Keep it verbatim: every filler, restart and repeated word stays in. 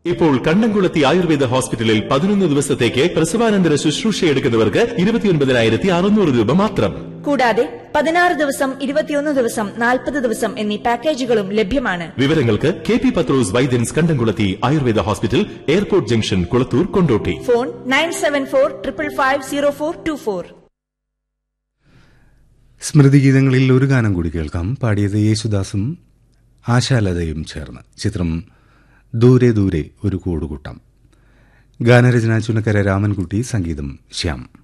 ഇപ്പോൾ കണ്ണംകുളത്തി ആയുർവേദ ഹോസ്പിറ്റലിൽ പതിനൊന്ന് ദിവസത്തേക്ക് പ്രസവാനന്തര ശുശ്രൂഷ എടുക്കുന്നവർക്ക് ഇരുപത്തിയൊൻപതിനായിരത്തി അറുന്നൂറ് രൂപ മാത്രം. കൂടാതെ പതിനാറ് ദിവസം ഇരുപത്തിയൊന്ന് ദിവസം നാൽപ്പത് ദിവസം എന്നീ പാക്കേജുകളും ലഭ്യമാണ്. വിവരങ്ങൾക്ക് കെ പി പത്രോസ് വൈദ്യൻസ് കണ്ടംകുളത്തി Ayurveda hospital, airport junction, Kulathur, Kondotty. Phone nine seven four triple five zero four to four. സ്മൃതിഗീതങ്ങളിൽ ഒരു ഗാനം കൂടി കേൾക്കാം. പാടിയത് യേശുദാസും ആശാലതയും ചേർന്ന്. ചിത്രം ദൂരെ ദൂരെ ഒരു കൂടുകൂട്ടം. ഗാനരചന ചുനക്കര രാമൻകുട്ടി, സംഗീതം ശ്യാം.